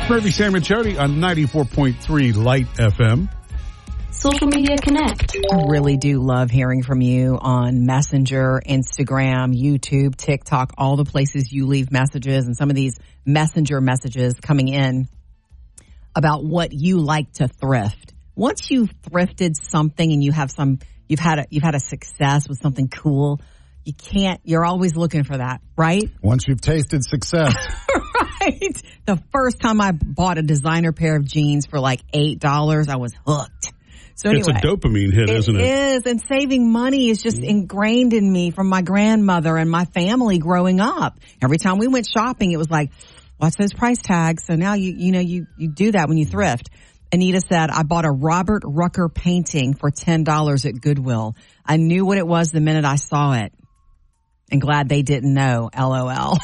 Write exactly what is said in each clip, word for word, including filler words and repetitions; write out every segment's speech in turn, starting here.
Murphy, Sam, and Jody on ninety-four point three Light F M. Social Media Connect. I really do love hearing from you on Messenger, Instagram, YouTube, TikTok, all the places you leave messages, and some of these Messenger messages coming in about what you like to thrift. Once you've thrifted something and you have some, you've had a, you've had a success with something cool, you can't, you're always looking for that, right? Once you've tasted success. Right. The first time I bought a designer pair of jeans for like eight dollars, I was hooked. So anyway, it's a dopamine hit, it isn't it? It is, and saving money is just ingrained in me from my grandmother and my family growing up. Every time we went shopping, it was like, watch those price tags. So now you you know you you do that when you thrift. Anita said, I bought a Robert Rucker painting for ten dollars at Goodwill. I knew what it was the minute I saw it. And glad they didn't know, LOL.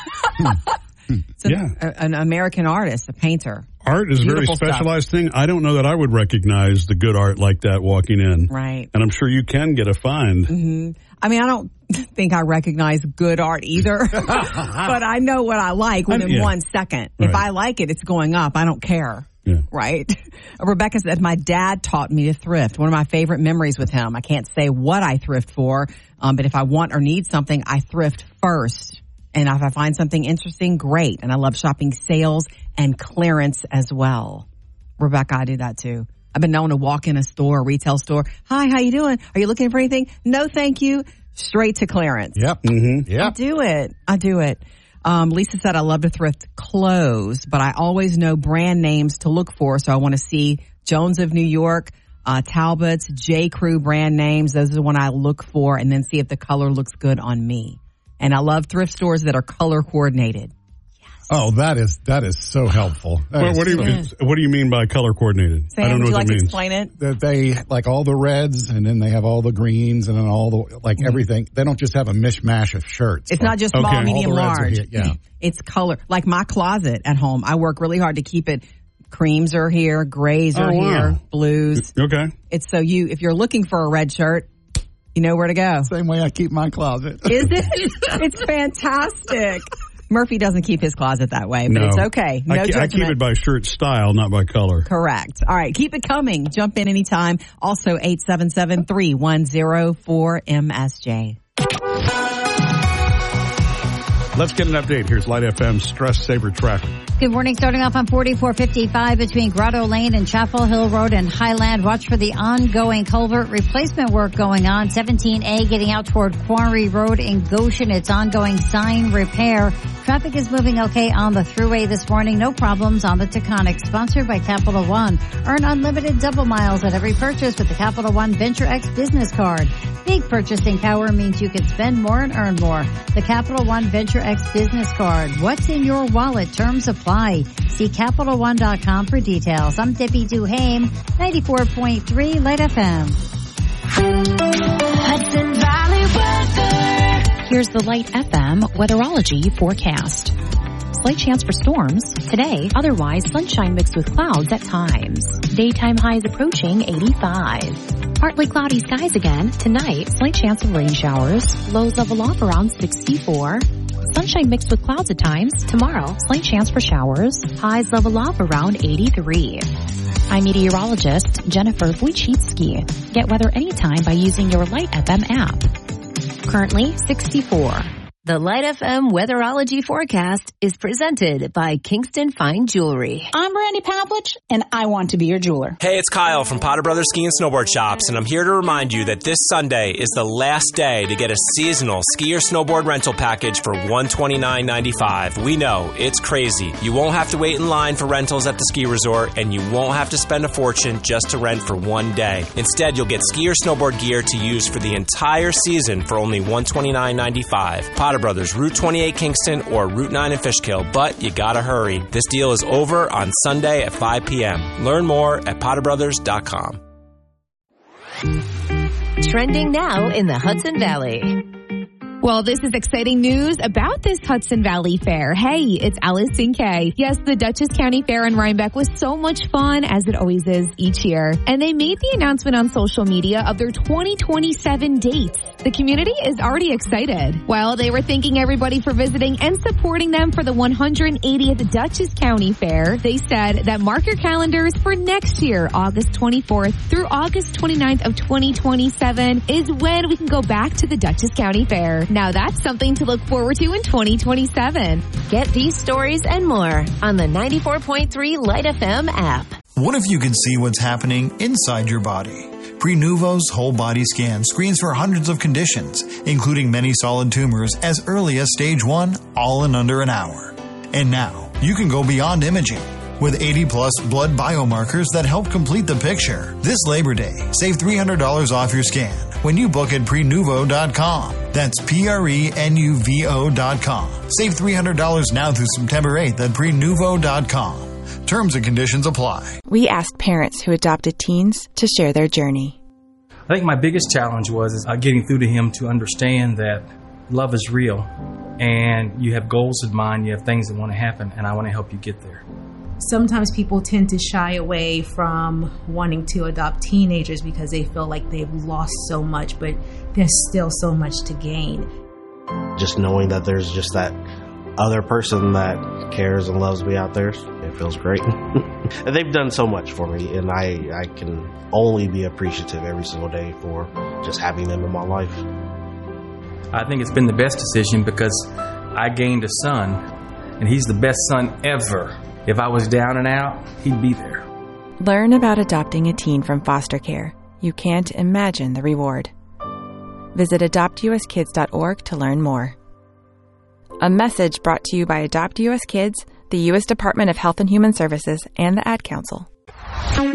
So yeah. a, an American artist, a painter. Art is a very specialized stuff. thing. I don't know that I would recognize the good art like that walking in. Right. And I'm sure you can get a find. Mm-hmm. I mean, I don't think I recognize good art either, but I know what I like within yeah. one second. Right. If I like it, it's going up. I don't care. Yeah. Right. Rebecca said, my dad taught me to thrift. One of my favorite memories with him. I can't say what I thrift for, um, but if I want or need something, I thrift first. And if I find something interesting, great. And I love shopping sales and clearance as well. Rebecca, I do that too. I've been known to walk in a store, a retail store. Hi, how you doing? Are you looking for anything? No, thank you. Straight to clearance. Yep. Mm-hmm. Yep. I do it. I do it. Um, Lisa said, I love to thrift clothes, but I always know brand names to look for. So I want to see Jones of New York, uh, Talbot's, J. Crew brand names. Those are the one I look for, and then see if the color looks good on me. And I love thrift stores that are color coordinated. Yes. Oh, that is that is so helpful. Well, what do you yeah. what do you mean by color coordinated? Sam, I don't know would you what like that to means. Explain it? That they like all the reds, and then they have all the greens, and then all the like mm-hmm. everything. They don't just have a mishmash of shirts. It's like, not just small, okay. medium, large. Here, yeah, it's color. Like my closet at home, I work really hard to keep it. Creams are here, grays are oh, wow. here, blues. Okay. It's so you if you're looking for a red shirt, you know where to go. Same way I keep my closet. Is it? It's fantastic. Murphy doesn't keep his closet that way, but no. it's okay. No I, judgment. I keep it by shirt style, not by color. Correct. All right. Keep it coming. Jump in anytime. Also, eight seven seven, three one zero, four M S J. Let's get an update. Here's Light F M's Stress Saver traffic. Good morning. Starting off on forty-four fifty-five between Grotto Lane and Chapel Hill Road and Highland. Watch for the ongoing culvert replacement work going on. seventeen A getting out toward Quarry Road in Goshen. It's ongoing sign repair. Traffic is moving okay on the thruway this morning. No problems on the Taconic. Sponsored by Capital One. Earn unlimited double miles at every purchase with the Capital One Venture X business card. Big purchasing power means you can spend more and earn more. The Capital One Venture X business card. What's in your wallet? Terms apply. See Capital One dot com for details. I'm Debbie Duhame, ninety-four point three Light F M. Hudson Valley weather. Here's the Light F M weatherology forecast. Slight chance for storms today, otherwise sunshine mixed with clouds at times. Daytime highs approaching eighty-five. Partly cloudy skies again tonight, slight chance of rain showers. Lows level off around sixty-four. Sunshine mixed with clouds at times. Tomorrow, slight chance for showers. Highs level off around eighty-three. I'm meteorologist Jennifer Wojcicki. Get weather anytime by using your Light F M app. Currently sixty-four. The Light F M weatherology forecast is presented by Kingston Fine Jewelry. I'm Brandy Pavlich, and I want to be your jeweler. Hey, it's Kyle from Potter Brothers Ski and Snowboard Shops, and I'm here to remind you that this Sunday is the last day to get a seasonal ski or snowboard rental package for one hundred twenty-nine ninety-five. We know, it's crazy. You won't have to wait in line for rentals at the ski resort, and you won't have to spend a fortune just to rent for one day. Instead, you'll get ski or snowboard gear to use for the entire season for only one hundred twenty-nine ninety-five. Potter Brothers, Route twenty-eight Kingston or Route nine in Fishkill, but you gotta hurry. This deal is over on Sunday at five p.m. Learn more at potter brothers dot com. Trending now in the Hudson Valley. Well, this is exciting news about this Hudson Valley Fair. Hey, it's Allison Kay. Yes, the Dutchess County Fair in Rhinebeck was so much fun, as it always is each year. And they made the announcement on social media of their twenty twenty-seven dates. The community is already excited. Well, they were thanking everybody for visiting and supporting them for the one hundred eightieth Dutchess County Fair. They said that mark your calendars for next year, August twenty-fourth through August twenty-ninth of twenty twenty-seven is when we can go back to the Dutchess County Fair. Now that's something to look forward to in twenty twenty-seven. Get these stories and more on the ninety-four point three Light F M app. What if you could see what's happening inside your body? Prenuvo's whole body scan screens for hundreds of conditions, including many solid tumors as early as stage one, all in under an hour. And now, you can go beyond imaging. With eighty plus blood biomarkers that help complete the picture. This Labor Day, save three hundred dollars off your scan when you book at prenuvo dot com. That's P R E N U V O dot com. Save three hundred dollars now through September eighth at prenuvo dot com. Terms and conditions apply. We asked parents who adopted teens to share their journey. I think my biggest challenge was is, uh, getting through to him to understand that love is real and you have goals in mind, you have things that want to happen, and I want to help you get there. Sometimes people tend to shy away from wanting to adopt teenagers because they feel like they've lost so much, but there's still so much to gain. Just knowing that there's just that other person that cares and loves me out there, it feels great. And they've done so much for me, and I, I can only be appreciative every single day for just having them in my life. I think it's been the best decision because I gained a son, and he's the best son ever. If I was down and out, he'd be there. Learn about adopting a teen from foster care. You can't imagine the reward. Visit adopt u s kids dot org to learn more. A message brought to you by Adopt U S Kids, the U S Department of Health and Human Services, and the Ad Council.